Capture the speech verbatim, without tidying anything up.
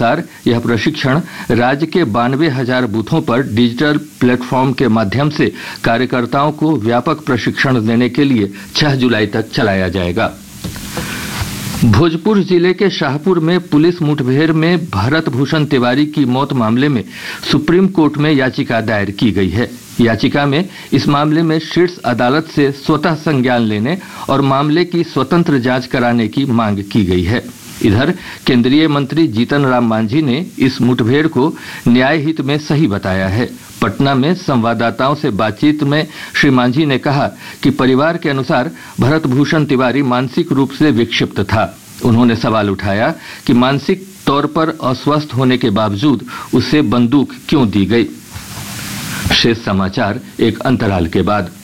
अनुसार यह प्रशिक्षण राज्य के बानवे हजार बूथों पर डिजिटल प्लेटफॉर्म के माध्यम से कार्यकर्ताओं को व्यापक प्रशिक्षण देने के लिए छह जुलाई तक चलाया जाएगा। भोजपुर जिले के शाहपुर में पुलिस मुठभेड़ में भरत भूषण तिवारी की मौत मामले में सुप्रीम कोर्ट में याचिका दायर की गई है। याचिका में इस मामले में शीर्ष अदालत से स्वतः संज्ञान लेने और मामले की स्वतंत्र जांच कराने की मांग की गई है। इधर केंद्रीय मंत्री जीतन राम मांझी ने इस मुठभेड़ को न्याय हित में सही बताया है। पटना में संवाददाताओं से बातचीत में श्री मांझी ने कहा कि परिवार के अनुसार भरत भूषण तिवारी मानसिक रूप से विक्षिप्त था। उन्होंने सवाल उठाया कि मानसिक तौर पर अस्वस्थ होने के बावजूद उसे बंदूक क्यों दी गई। शेष समाचार एक अंतराल के बाद।